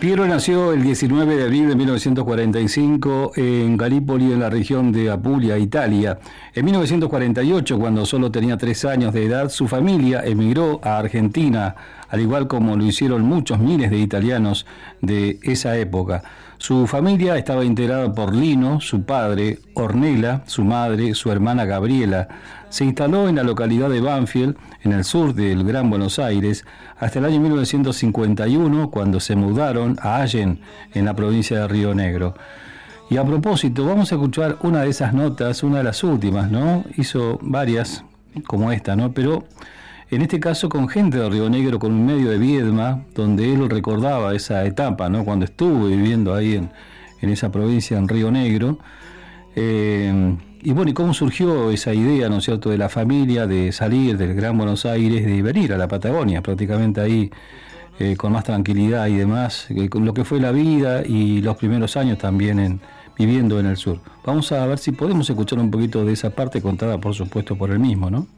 Piero nació el 19 de abril de 1945 en Galípoli, en la región de Apulia, Italia. En 1948, cuando solo tenía 3 años de edad, su familia emigró a Argentina, al igual como lo hicieron muchos miles de italianos de esa época. Su familia estaba integrada por Lino, su padre, Ornella, su madre, su hermana Gabriela. Se instaló en la localidad de Banfield, en el sur del Gran Buenos Aires, hasta el año 1951, cuando se mudaron a Allen, en la provincia de Río Negro. Y a propósito, vamos a escuchar una de esas notas, una de las últimas, ¿no? Hizo varias, como esta, ¿no? Pero en este caso con gente de Río Negro, con un medio de Viedma, donde él recordaba esa etapa, ¿no? Cuando estuvo viviendo ahí en esa provincia, en Río Negro. Y bueno, y cómo surgió esa idea, ¿no es cierto?, de la familia de salir del Gran Buenos Aires, de venir a la Patagonia, prácticamente ahí con más tranquilidad y demás, con lo que fue la vida y los primeros años también viviendo en el sur. Vamos a ver si podemos escuchar un poquito de esa parte contada, por supuesto, por él mismo, ¿no?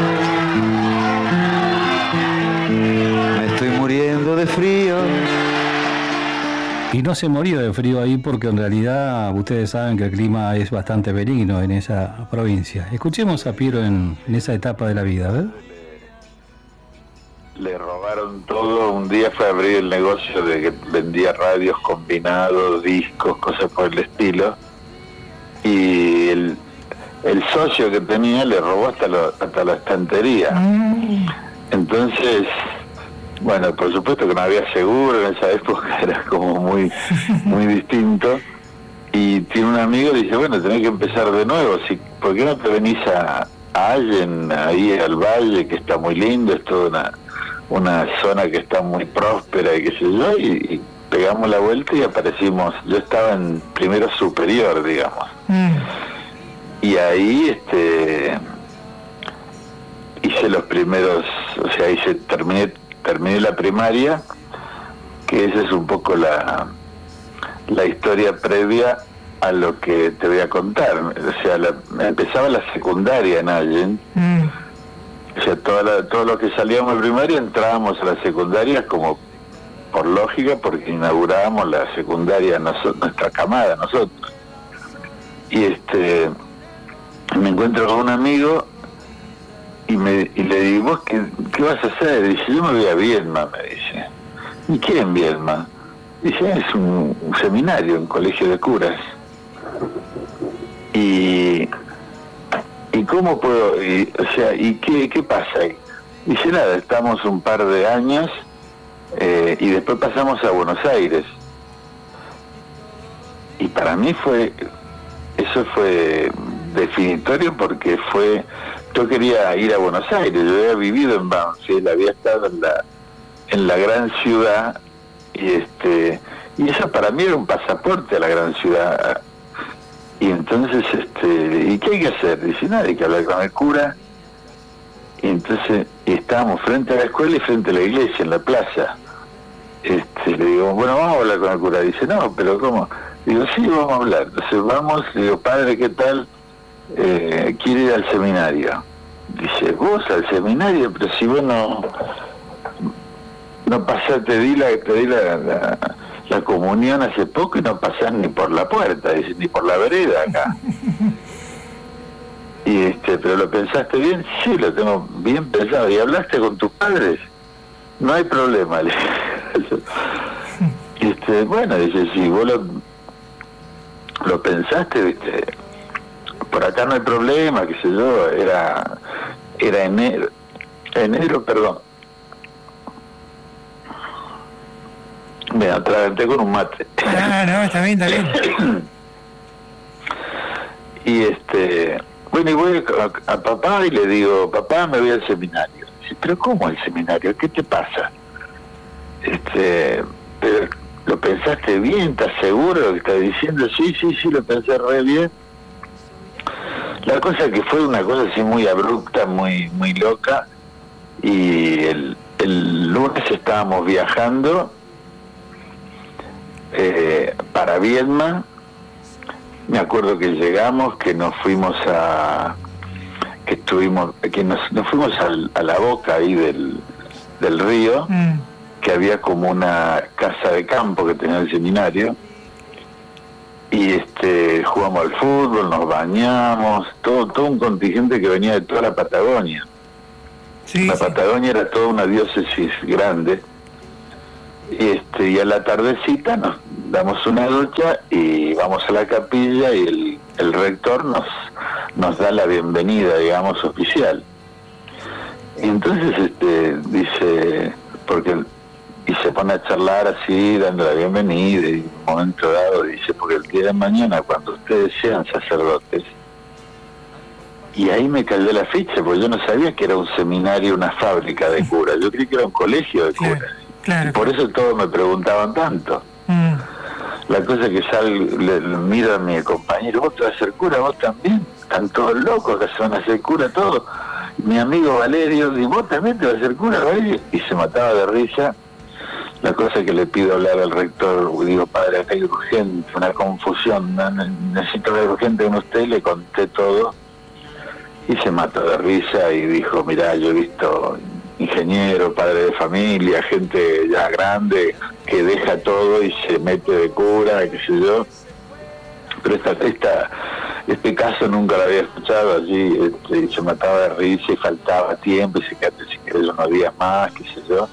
Me estoy muriendo de frío. Y no se moría de frío ahí porque en realidad ustedes saben que el clima es bastante benigno en esa provincia. Escuchemos a Piero en esa etapa de la vida, ¿ver? Le robaron todo. Un día fue a abrir el negocio de que vendía radios combinados, discos, cosas por el estilo. Y el socio que tenía le robó hasta la estantería. Entonces, bueno, por supuesto que no había seguro en esa época, era como muy distinto. Y tiene un amigo que dice, bueno, tenés que empezar de nuevo, ¿por qué no te venís a Allen, ahí al valle, que está muy lindo, es toda una zona que está muy próspera y qué sé yo, y pegamos la vuelta y aparecimos. Yo estaba en primero superior, digamos. Y ahí hice los primeros, o sea, terminé la primaria, que esa es un poco la historia previa a lo que te voy a contar. O sea, empezaba la secundaria en Allen. O sea, todos los que salíamos de primaria entrábamos a la secundaria como por lógica, porque inaugurábamos la secundaria nuestra camada, nosotros. Y me encuentro con un amigo y le digo, ¿vos qué vas a hacer? Dice, yo me voy a Viedma, me dice. ¿Y qué en Viedma? Dice, es un seminario, un colegio de curas. ¿Y cómo puedo? ¿Y qué pasa? Dice, nada, estamos un par de años y después pasamos a Buenos Aires. Y para mí eso fue definitorio, porque yo quería ir a Buenos Aires. Yo había vivido en Banfield, había estado en la gran ciudad, y eso para mí era un pasaporte a la gran ciudad. Y entonces, ¿y qué hay que hacer? Dice, nada, hay que hablar con el cura. Y entonces estábamos frente a la escuela y frente a la iglesia, en la plaza. Le digo, bueno, vamos a hablar con el cura. Dice, no, pero ¿cómo? Digo, sí, vamos a hablar. Entonces vamos, le digo, padre, ¿qué tal? Quiere ir al seminario. Dice, ¿vos al seminario? Pero si vos no pasás, te di la comunión hace poco y no pasás ni por la puerta, dice, ni por la vereda acá. Y ¿pero lo pensaste bien? Sí, lo tengo bien pensado. ¿Y hablaste con tus padres? No hay problema, le dije. Bueno, dice, si vos lo pensaste, viste, por acá no hay problema, qué sé yo. Era enero, perdón. Me atraganté con un mate. No, está bien. Y bueno, y voy a papá y le digo, papá, me voy al seminario. Dice, ¿pero cómo al seminario? ¿Qué te pasa? Pero ¿lo pensaste bien? ¿Estás seguro de lo que estás diciendo? Sí, lo pensé re bien. La cosa que fue una cosa así muy abrupta, muy loca, y el lunes estábamos viajando para Viedma. Me acuerdo que llegamos, que nos fuimos nos fuimos a la boca ahí del río, que había como una casa de campo que tenía el seminario, y jugamos al fútbol, nos bañamos, todo un contingente que venía de toda la Patagonia. Sí, La sí. Patagonia era toda una diócesis grande, y a la tardecita nos damos una ducha y vamos a la capilla, y el rector nos da la bienvenida, digamos, oficial. Y entonces dice, y se pone a charlar así, dando la bienvenida, y en un momento dado dice, porque el día de mañana, cuando ustedes sean sacerdotes, y ahí me cayó la ficha, porque yo no sabía que era un seminario, una fábrica de curas, yo creí que era un colegio de Claro, curas, claro. y por eso todos me preguntaban tanto. La cosa es que le miro a mi compañero, vos te vas a ser cura, vos también, están todos locos que se van a hacer cura todos. Mi amigo Valerio, y vos también te vas a ser cura, Valerio, y se mataba de risa. La cosa es que le pido hablar al rector, digo, padre, acá hay urgente, una confusión, necesito ver urgente con usted, le conté todo, y se mató de risa y dijo, mirá, yo he visto ingeniero, padre de familia, gente ya grande que deja todo y se mete de cura, qué sé yo, pero este caso nunca lo había escuchado allí, se mataba de risa y faltaba tiempo y se quedó si querés unos días más, qué sé yo,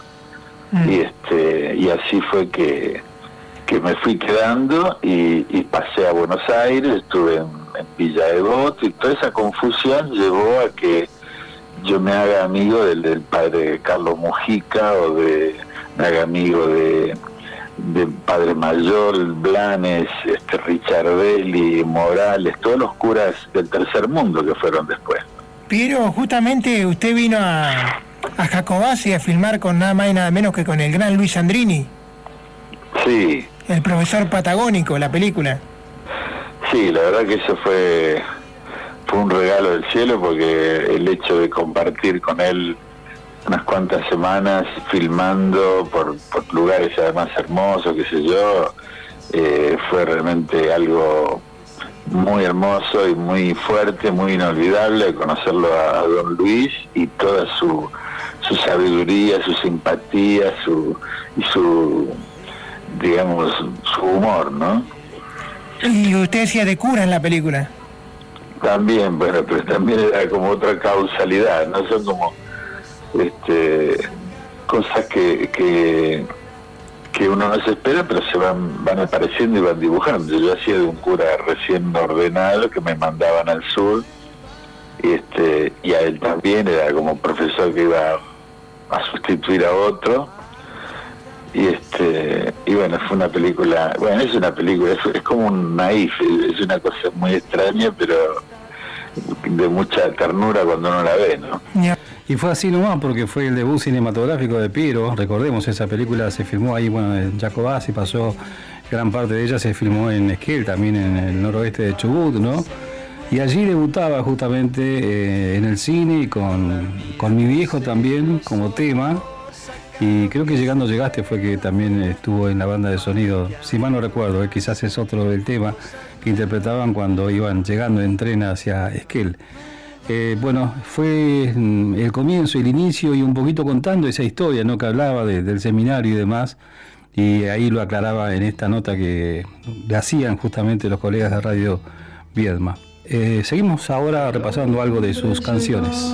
y así fue que me fui quedando y pasé a Buenos Aires, estuve en Villa Devoto, y toda esa confusión llevó a que yo me haga amigo del padre Carlos Mujica, o me haga amigo de Padre Mayor, Blanes, Richardelli, Morales, todos los curas del tercer mundo que fueron después. Pero justamente usted vino a Jacobacci a filmar con nada más y nada menos que con el gran Luis Sandrini, Sí, el profesor patagónico, la película. sí, la verdad que eso fue un regalo del cielo, porque el hecho de compartir con él unas cuantas semanas filmando por lugares además hermosos, qué sé yo, fue realmente algo muy hermoso y muy fuerte, muy inolvidable, conocerlo a don Luis y toda su sabiduría, su simpatía, su digamos, su humor, ¿no? Y usted hacía de cura en la película. También, bueno, pero también era como otra causalidad, ¿no? Son como cosas que uno no se espera, pero se van apareciendo y van dibujando. Yo hacía de un cura recién ordenado que me mandaban al sur, y a él también era como profesor que iba a sustituir a otro, y bueno, fue una película, es como un naif, es una cosa muy extraña, pero de mucha ternura cuando uno la ve, ¿no? Ya. Y fue así nomás porque fue el debut cinematográfico de Piero. Recordemos, esa película se filmó ahí, bueno, en Jacobacci, pasó gran parte de ella, se filmó en Esquel, también en el noroeste de Chubut, ¿no? Y allí debutaba justamente en el cine, y con mi viejo también como tema. Y creo que Llegaste fue que también estuvo en la banda de sonido, si mal no recuerdo, quizás es otro del tema que interpretaban cuando iban llegando en tren hacia Esquel. Bueno, fue el comienzo, el inicio, y un poquito contando esa historia, ¿no?, que hablaba del seminario y demás, y ahí lo aclaraba en esta nota que le hacían justamente los colegas de Radio Viedma. Seguimos ahora repasando algo de sus canciones.